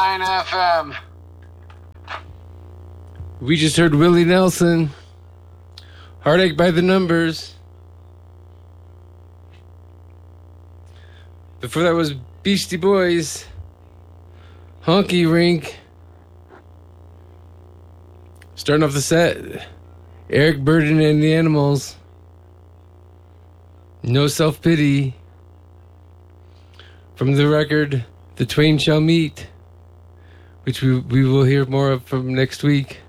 99 FM. We just heard Willie Nelson, Heartache by the Numbers. Before that was Beastie Boys, Honky Rink. Starting off the set, Eric Burden and the Animals, No Self-Pity. From the record, The Twain Shall Meet, which we will hear more of from next week.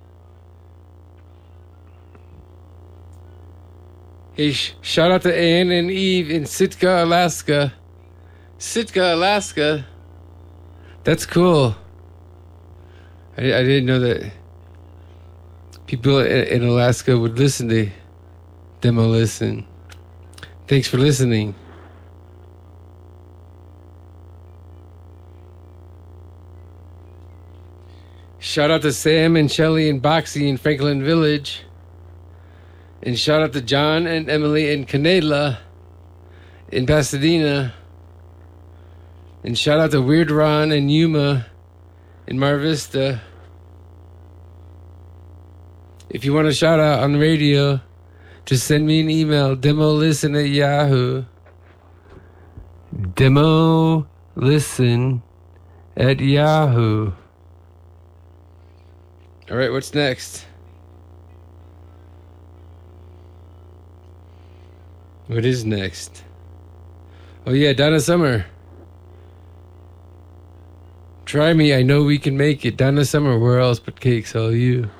Hey, shout out to Ann and Eve in Sitka, Alaska. Sitka, Alaska? That's cool. I didn't know that people in Alaska would listen to Demo Listen. Thanks for listening. Shout out to Sam and Shelly and Boxy in Franklin Village. And shout out to John and Emily and Canela in Pasadena. And shout out to Weird Ron and Yuma in Mar Vista. If you want a shout out on the radio, just send me an email, demolisten@yahoo. Demolisten@yahoo. All right, what's next? What is next? Oh yeah, Donna Summer. Try me, I know we can make it. Donna Summer, where else but cakes, all you.